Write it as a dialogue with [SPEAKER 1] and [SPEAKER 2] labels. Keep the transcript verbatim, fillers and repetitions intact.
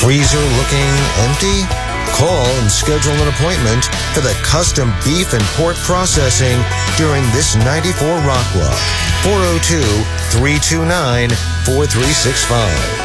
[SPEAKER 1] freezer looking empty? Call and schedule an appointment for the custom beef and pork processing during this ninety-four Rock Walk. four oh two, three two nine, four three six five.